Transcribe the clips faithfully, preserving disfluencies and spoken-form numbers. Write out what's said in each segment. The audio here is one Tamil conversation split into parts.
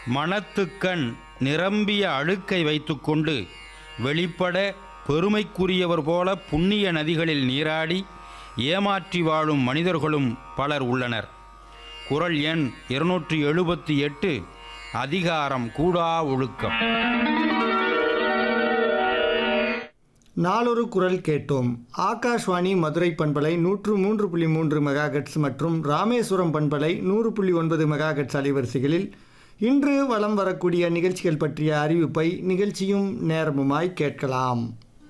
மனத்துக்கண் நிரம்பிய அழுக்கை வைத்துக்கொண்டு வெளிப்பட பெருமைக்குரியவர் போல புண்ணிய நதிகளில் நீராடி ஏமாற்றி வாழும் மனிதர்களும் பலர் உள்ளனர். குறள் எண் இருநூற்றி எழுபத்தி எட்டு. அதிகாரம் கூடா ஒழுக்கம். நாளொரு குறள் கேட்டோம். ஆகாஷ்வாணி மதுரை பண்பலை நூற்று மூன்று புள்ளி மூன்று மெகாஹெட்ஸ் மற்றும் ராமேஸ்வரம் பண்பலை நூறு புள்ளி ஒன்பது மெகாஹெட்ஸ் அலைவரிசைகளில் இன்று வலம் வரக்கூடிய நிகழ்ச்சிகள் பற்றிய அறிவிப்பை நிகழ்ச்சியும் நேரமுமாய் கேட்கலாம்.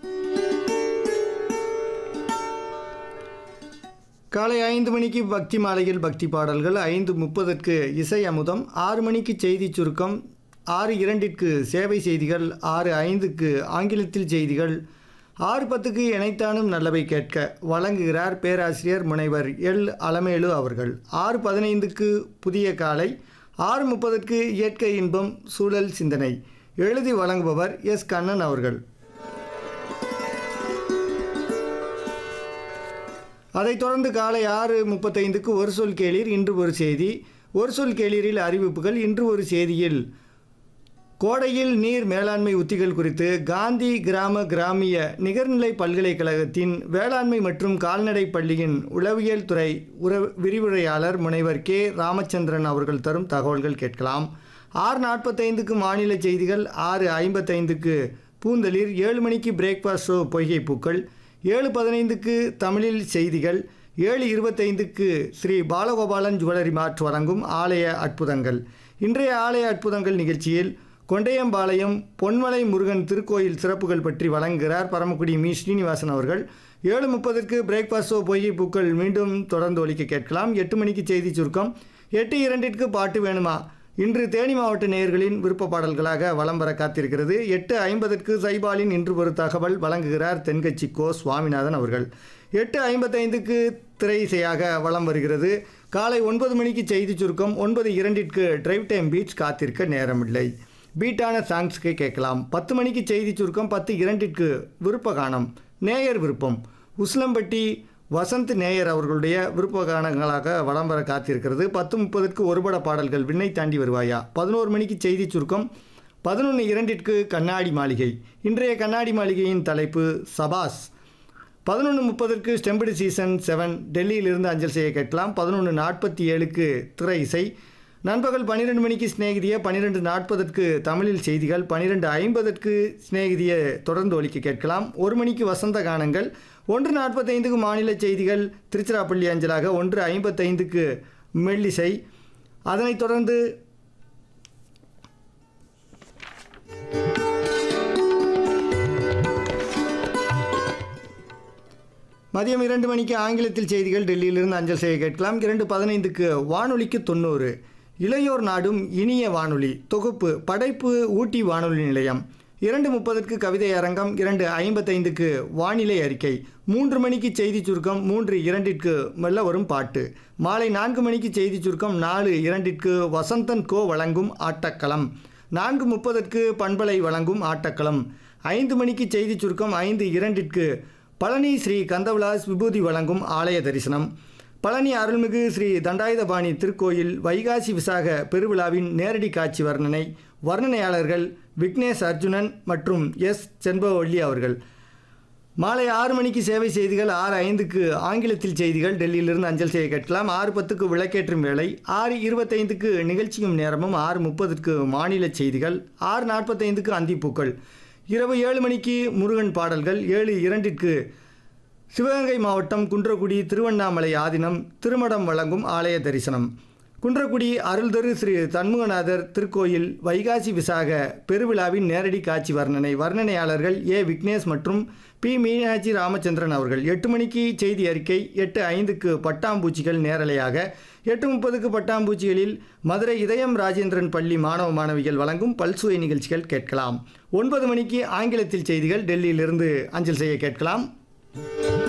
காலை ஐந்து மணிக்கு பக்தி மாலையில் பக்தி பாடல்கள், ஐந்து முப்பதற்கு இசை அமுதம், ஆறு மணிக்கு செய்தி சுருக்கம், ஆறு இரண்டிற்கு சேவை செய்திகள், ஆறு ஐந்துக்கு ஆங்கிலத்தில் செய்திகள், ஆறு பத்துக்கு இணைத்தானும் நல்லவை கேட்க வழங்குகிறார் பேராசிரியர் முனைவர் எல் அலமேலு அவர்கள். ஆறு பதினைந்துக்கு புதிய காலை, ஆறு முப்பதற்கு இயற்கை இன்பம் சூழல் சிந்தனை, எழுதி வழங்குபவர் எஸ் கண்ணன் அவர்கள். அதைத் தொடர்ந்து காலை ஆறு முப்பத்தைந்துக்கு ஒரு சொல் கேளீர், இன்று ஒரு செய்தி. ஒரு சொல் கேளீரில் அறிவிப்புகள். இன்று ஒரு செய்தியில் கோடையில் நீர் மேலாண்மை உத்திகள் குறித்து காந்தி கிராம கிராமிய நிகர்நிலை பல்கலைக்கழகத்தின் வேளாண்மை மற்றும் கால்நடை பள்ளியின் உளவியல் துறை உற விரிவுரையாளர் முனைவர் கே ராமச்சந்திரன் அவர்கள் தரும் தகவல்கள் கேட்கலாம். ஆறு நாற்பத்தைந்துக்கு மாநில செய்திகள், ஆறு ஐம்பத்தைந்துக்கு பூந்தளிர், ஏழு மணிக்கு பிரேக்ஃபாஸ்ட் ஷோ பொய்கை பூக்கள், ஏழு பதினைந்துக்கு தமிழில் செய்திகள், ஏழு இருபத்தைந்துக்கு ஸ்ரீ பாலகோபாலன் ஜுவல்லரி மார்ட் வழங்கும் ஆலய அற்புதங்கள். இன்றைய ஆலய அற்புதங்கள் நிகழ்ச்சியில் கொண்டையம்பாளையம் பொன்மலை முருகன் திருக்கோயில் சிறப்புகள் பற்றி வழங்குகிறார் பரமக்குடி மீ ஸ்ரீனிவாசன் அவர்கள். ஏழு முப்பதற்கு பிரேக்ஃபாஸ்ட் ஷோ பொய்கை பூக்கள் மீண்டும் தொடர்ந்து ஒலிக்க கேட்கலாம். எட்டு மணிக்கு செய்தி சுருக்கம், எட்டு இரண்டிற்கு பாட்டு வேணுமா இன்று தேனி மாவட்ட நேயர்களின் விருப்ப பாடல்களாக வலம் வர காத்திருக்கிறது. எட்டு ஐம்பதற்கு சைபாலின் இன்று ஒரு தகவல் வழங்குகிறார் தென்கட்சி கோ சுவாமிநாதன் அவர்கள். எட்டு ஐம்பத்தைந்துக்கு திரை இசையாக வலம் வருகிறது. காலை ஒன்பது மணிக்கு செய்தி சுருக்கம், ஒன்பது இரண்டிற்கு டிரைவ் டைம் பீச் காத்திருக்க நேரமில்லை, பீட்டான சாங்ஸ்க்கு கேட்கலாம். பத்து மணிக்கு செய்தி சுருக்கம், பத்து இரண்டிற்கு விருப்ப கானம் நேயர் விருப்பம், உஸ்லம்பட்டி வசந்த் நேயர் அவர்களுடைய விருப்ப கானங்களாக வலம் வர காத்திருக்கிறது. பத்து முப்பதற்கு ஒருபட பாடல்கள் விண்ணை தாண்டி வருவாயா, பதினோரு மணிக்கு செய்தி சுருக்கம், பதினொன்று இரண்டிற்கு கண்ணாடி மாளிகை. இன்றைய கண்ணாடி மாளிகையின் தலைப்பு சபாஸ். பதினொன்று முப்பதற்கு ஸ்டெம்படு சீசன் செவன் டெல்லியிலிருந்து அஞ்சல் செய்ய கேட்கலாம். பதினொன்று நாற்பத்தி ஏழுக்கு திரை இசை. நண்பகல் பன்னிரெண்டு மணிக்கு ஸ்நேகிதிய, பன்னிரெண்டு நாற்பதற்கு தமிழில் செய்திகள், பன்னிரெண்டு ஐம்பதற்கு ஸ்நேகிதிய தொடர்ந்து ஒலிக்க கேட்கலாம். ஒரு மணிக்கு வசந்த கானங்கள், ஒன்று நாற்பத்தைந்துக்கு மாநில செய்திகள் திருச்சிராப்பள்ளி அஞ்சலாக, ஒன்று ஐம்பத்தைந்துக்கு மெல்லிசை. அதனைத் தொடர்ந்து மதியம் இரண்டு மணிக்கு ஆங்கிலத்தில் செய்திகள் டெல்லியிலிருந்து அஞ்சல் செய்ய கேட்கலாம். இரண்டு பதினைந்துக்கு வானொலிக்கு தொண்ணூறு, இளையோர் நாடும் இனிய வானொலி தொகுப்பு, படைப்பு ஊட்டி வானொலி நிலையம். இரண்டு முப்பதற்கு கவிதை அரங்கம், இரண்டு ஐம்பத்தைந்துக்கு வானிலை அறிக்கை, மூன்று மணிக்கு செய்தி சுருக்கம், மூன்று இரண்டிற்கு மெல்ல வரும் பாட்டு. மாலை நான்கு மணிக்கு செய்தி சுருக்கம், நாலு இரண்டிற்கு வசந்தன் கோ வழங்கும் ஆட்டக்களம், நான்கு முப்பதற்கு பண்பலை வழங்கும் ஆட்டக்களம். ஐந்து மணிக்கு செய்தி சுருக்கம், ஐந்து இரண்டிற்கு பழனி ஸ்ரீ கந்தவிலாஸ் விபூதி வழங்கும் ஆலய தரிசனம். பழனி அருள்மிகு ஸ்ரீ தண்டாயுதபாணி திருக்கோயில் வைகாசி விசாக பெருவிழாவின் நேரடி காட்சி வர்ணனை. வர்ணனையாளர்கள் விக்னேஷ் அர்ஜுனன் மற்றும் எஸ் செண்பவள்ளி அவர்கள். மாலை ஆறு மணிக்கு சேவை செய்திகள், ஆறு ஐந்துக்கு ஆங்கிலத்தில் செய்திகள் டெல்லியிலிருந்து அஞ்சல் செய்ய கேட்கலாம். ஆறு பத்துக்கு விளக்கேற்றும் வேலை, ஆறு இருபத்தைந்துக்கு நிகழ்ச்சியும் நேரமும், ஆறு முப்பதுக்கு மாநில செய்திகள், ஆறு நாற்பத்தைந்துக்கு அந்திப்பூக்கள். இரவு ஏழு மணிக்கு முருகன் பாடல்கள், ஏழு இரண்டிற்கு சிவகங்கை மாவட்டம் குன்றக்குடி திருவண்ணாமலை ஆதீனம் திருமடம் வழங்கும் ஆலய தரிசனம். குன்றக்குடி அருள்தரு ஸ்ரீ தன்முகநாதர் திருக்கோயில் வைகாசி விசாக பெருவிழாவின் நேரடி காட்சி வர்ணனை. வர்ணனையாளர்கள் ஏ விக்னேஷ் மற்றும் பி மீனாட்சி ராமச்சந்திரன் அவர்கள். எட்டு மணிக்கு செய்தி அறிக்கை, எட்டு ஐந்துக்கு பட்டாம்பூச்சிகள் நேரலையாக, எட்டு முப்பதுக்கு பட்டாம்பூச்சிகளில் மதுரை இதயம் ராஜேந்திரன் பள்ளி மாணவ மாணவிகள் வழங்கும் பல்சுவை நிகழ்ச்சிகள் கேட்கலாம். ஒன்பது மணிக்கு ஆங்கிலத்தில் செய்திகள் டெல்லியிலிருந்து அஞ்சல் செய்ய கேட்கலாம்.